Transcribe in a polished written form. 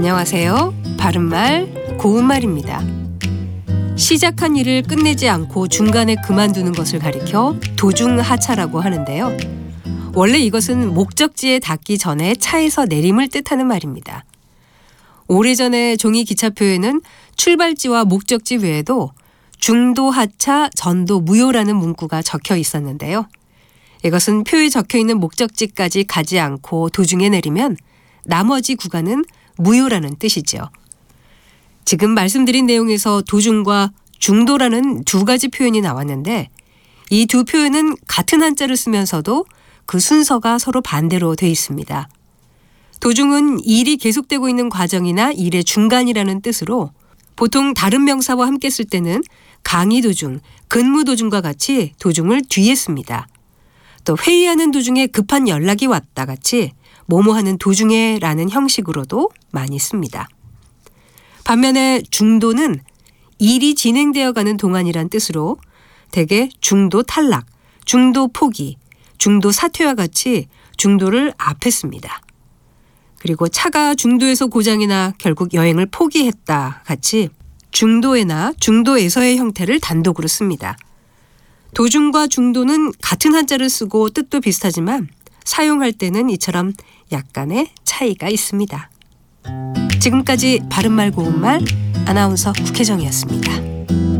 안녕하세요. 바른말 고운말입니다. 시작한 일을 끝내지 않고 중간에 그만두는 것을 가리켜 도중하차라고 하는데요. 원래 이것은 목적지에 닿기 전에 차에서 내림을 뜻하는 말입니다. 오래전에 종이 기차표에는 출발지와 목적지 외에도 중도하차, 전도무효라는 문구가 적혀 있었는데요. 이것은 표에 적혀 있는 목적지까지 가지 않고 도중에 내리면 나머지 구간은 무효라는 뜻이죠. 지금 말씀드린 내용에서 도중과 중도라는 두 가지 표현이 나왔는데 이 두 표현은 같은 한자를 쓰면서도 그 순서가 서로 반대로 돼 있습니다. 도중은 일이 계속되고 있는 과정이나 일의 중간이라는 뜻으로 보통 다른 명사와 함께 쓸 때는 강의 도중, 근무 도중과 같이 도중을 뒤에 씁니다. 또 회의하는 도중에 급한 연락이 왔다 같이 뭐뭐 하는 도중에 라는 형식으로도 많이 씁니다. 반면에 중도는 일이 진행되어 가는 동안이란 뜻으로 대개 중도 탈락, 중도 포기, 중도 사퇴와 같이 중도를 앞에 씁니다. 그리고 차가 중도에서 고장이나 결국 여행을 포기했다 같이 중도에나 중도에서의 형태를 단독으로 씁니다. 도중과 중도는 같은 한자를 쓰고 뜻도 비슷하지만 사용할 때는 이처럼 약간의 차이가 있습니다. 지금까지 바른말 고운말 아나운서 국혜정이었습니다.